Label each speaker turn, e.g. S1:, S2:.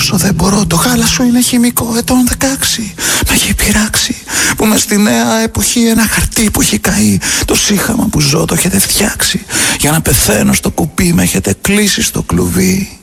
S1: όσο δεν μπορώ. Το γάλα σου είναι χημικό ετών 16. Με έχει πειράξει που μες στη νέα εποχή ένα χαρτί που έχει καεί. Το σύγχαμα που ζω το έχετε φτιάξει. Για να πεθαίνω στο κουπί με έχετε κλείσει στο κλουβί.